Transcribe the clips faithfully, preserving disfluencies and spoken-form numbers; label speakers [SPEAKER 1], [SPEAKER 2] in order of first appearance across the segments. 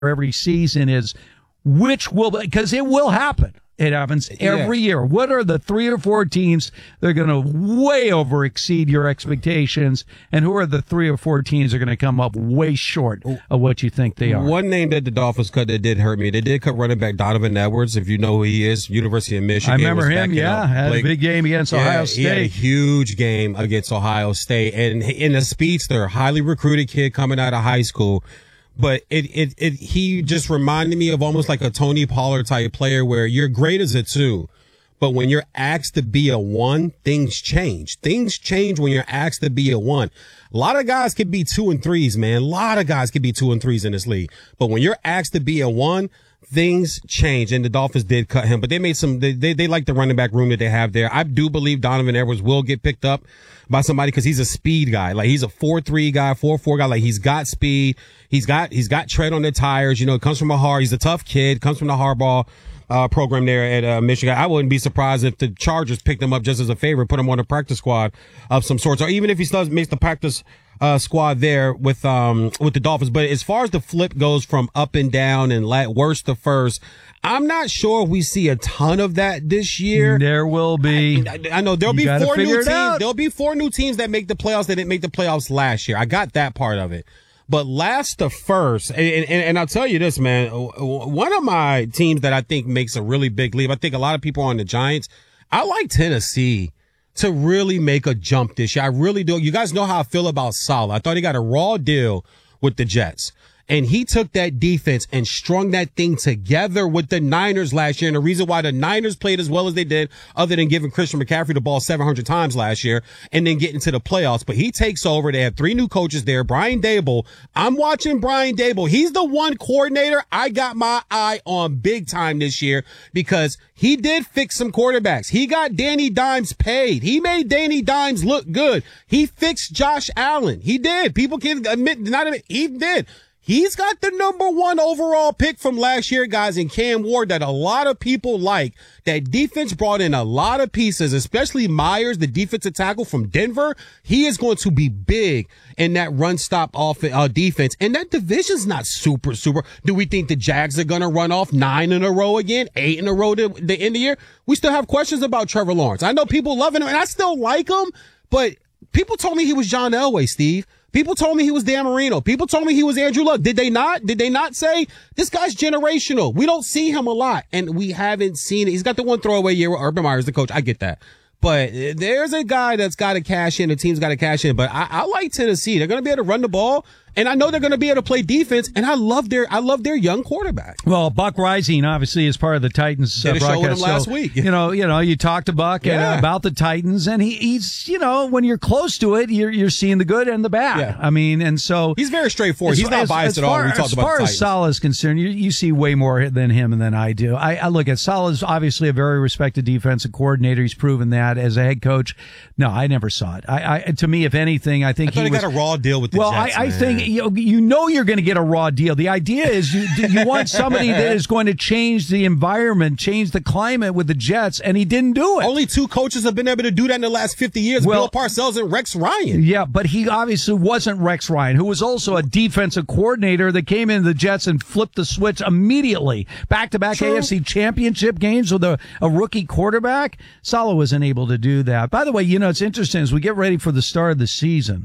[SPEAKER 1] every season is which will, because it will happen. It happens every yeah. year. What are the three or four teams that are going to way over exceed your expectations, and who are the three or four teams that are going to come up way short of what you think they are?
[SPEAKER 2] One name that the Dolphins cut that did hurt me, they did cut running back Donovan Edwards, if you know who he is, University of Michigan.
[SPEAKER 1] I remember him, yeah, had Blake. a big game against
[SPEAKER 2] yeah,
[SPEAKER 1] Ohio State.
[SPEAKER 2] He had a huge game against Ohio State, and in a speedster, highly recruited kid coming out of high school. But it, it, it, he just reminded me of almost like a Tony Pollard type player where you're great as a two, but when you're asked to be a one, things change. Things change when you're asked to be a one. A lot of guys could be two and threes, man. A lot of guys could be two and threes in this league. But when you're asked to be a one, things change. And the Dolphins did cut him, but they made some, they, they, they like the running back room that they have there. I do believe Donovan Edwards will get picked up by somebody because he's a speed guy. Like he's a four three guy, four four guy. Like he's got speed. He's got, he's got tread on the tires. You know, it comes from a hard, he's a tough kid, comes from the Harbaugh, uh, program there at, uh, Michigan. I wouldn't be surprised if the Chargers picked him up just as a favor, put him on a practice squad of some sorts, or even if he still makes the practice, uh, squad there with, um, with the Dolphins. But as far as the flip goes from up and down and la- worst to first, I'm not sure if we see a ton of that this year.
[SPEAKER 1] There will be.
[SPEAKER 2] I, I know there'll
[SPEAKER 1] you
[SPEAKER 2] be four new teams.
[SPEAKER 1] Out.
[SPEAKER 2] There'll be four new teams that make the playoffs that didn't make the playoffs last year. I got that part of it. But last to first, and, and, and I'll tell you this, man, one of my teams that I think makes a really big leap, I think a lot of people are on the Giants. I like Tennessee to really make a jump this year. I really do. You guys know how I feel about Saleh. I thought he got a raw deal with the Jets. And he took that defense and strung that thing together with the Niners last year. And the reason why the Niners played as well as they did, other than giving Christian McCaffrey the ball seven hundred times last year and then getting to the playoffs. But he takes over. They have three new coaches there. Brian Daboll. I'm watching Brian Daboll. He's the one coordinator I got my eye on big time this year because he did fix some quarterbacks. He got Danny Dimes paid. He made Danny Dimes look good. He fixed Josh Allen. He did. People can admit, not admit, he did. He's got the number one overall pick from last year, guys, in Cam Ward that a lot of people like. That defense brought in a lot of pieces, especially Myers, the defensive tackle from Denver. He is going to be big in that run stop off uh, defense. And that division's not super, super. Do we think the Jags are going to run off nine in a row again, eight in a row to the end of the year? We still have questions about Trevor Lawrence. I know people loving him, and I still like him, but people told me he was John Elway, Steve. People told me he was Dan Marino. People told me he was Andrew Luck. Did they not? Did they not say this guy's generational? We don't see him a lot, and we haven't seen it. He's got the one throwaway year with Urban Meyer's the coach. I get that. But there's a guy that's got to cash in. The team's got to cash in. But I, I like Tennessee. They're going to be able to run the ball. And I know they're going to be able to play defense, and I love their I love their young quarterback.
[SPEAKER 1] Well, Buck Rising obviously is part of the Titans uh,
[SPEAKER 2] Did a
[SPEAKER 1] broadcast.
[SPEAKER 2] show with him last
[SPEAKER 1] so,
[SPEAKER 2] week.
[SPEAKER 1] You know, you know, you talked to Buck
[SPEAKER 2] yeah.
[SPEAKER 1] uh, about the Titans, and he, he's, you know, when you're close to it, you're you're seeing the good and the bad.
[SPEAKER 2] Yeah.
[SPEAKER 1] I mean, and so
[SPEAKER 2] he's very straightforward. He's not
[SPEAKER 1] as,
[SPEAKER 2] biased
[SPEAKER 1] as
[SPEAKER 2] at all.
[SPEAKER 1] Far,
[SPEAKER 2] When we talk
[SPEAKER 1] as
[SPEAKER 2] about
[SPEAKER 1] far
[SPEAKER 2] the
[SPEAKER 1] as
[SPEAKER 2] Titans.
[SPEAKER 1] Saleh is concerned, you, you see way more than him and than I do. I, I look at Saleh is obviously a very respected defensive coordinator. He's proven that as a head coach. No, I never saw it. I, I to me, if anything, I think
[SPEAKER 2] I thought
[SPEAKER 1] he,
[SPEAKER 2] he
[SPEAKER 1] was,
[SPEAKER 2] got a raw deal with the
[SPEAKER 1] well,
[SPEAKER 2] Jets.
[SPEAKER 1] Well, I, I
[SPEAKER 2] man.
[SPEAKER 1] think you, you know you're going to get a raw deal. The idea is you you want somebody that is going to change the environment, change the climate with the Jets, and he didn't do it.
[SPEAKER 2] Only two coaches have been able to do that in the last fifty years,
[SPEAKER 1] well,
[SPEAKER 2] Bill Parcells and Rex Ryan.
[SPEAKER 1] Yeah, but he obviously wasn't Rex Ryan, who was also a defensive coordinator that came into the Jets and flipped the switch immediately. Back-to-back A F C championship games with a, a rookie quarterback. Saleh wasn't able to do that. By the way, you know, it's interesting as we get ready for the start of the season.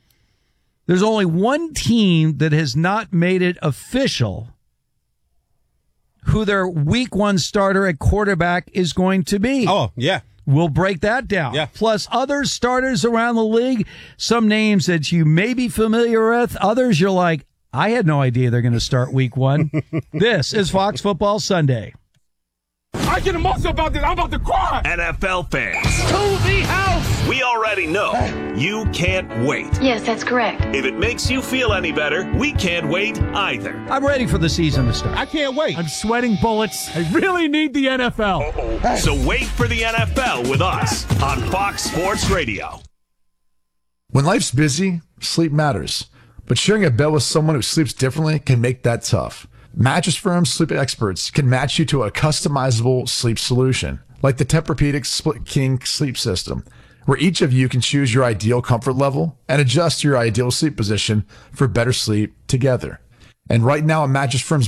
[SPEAKER 1] There's only one team that has not made it official who their week one starter at quarterback is going to be.
[SPEAKER 2] Oh, yeah.
[SPEAKER 1] We'll break that down.
[SPEAKER 2] Yeah.
[SPEAKER 1] Plus other starters around the league, some names that you may be familiar with, others you're like, I had no idea they're going to start week one. This is Fox Football Sunday.
[SPEAKER 3] I get emotional about this. I'm about to cry.
[SPEAKER 4] N F L fans.
[SPEAKER 3] To the house.
[SPEAKER 4] We already know you can't wait.
[SPEAKER 5] Yes, that's correct.
[SPEAKER 4] If it makes you feel any better, we can't wait either.
[SPEAKER 1] I'm ready for the season to start.
[SPEAKER 2] I can't wait.
[SPEAKER 3] I'm sweating bullets. I really need the N F L.
[SPEAKER 4] Uh-oh. So wait for the N F L with us on Fox Sports Radio.
[SPEAKER 6] When life's busy, sleep matters. But sharing a bed with someone who sleeps differently can make that tough. Mattress Firm sleep experts can match you to a customizable sleep solution, like the Tempur-Pedic Split King sleep system, where each of you can choose your ideal comfort level and adjust your ideal sleep position for better sleep together. And right now, at Mattress Firm's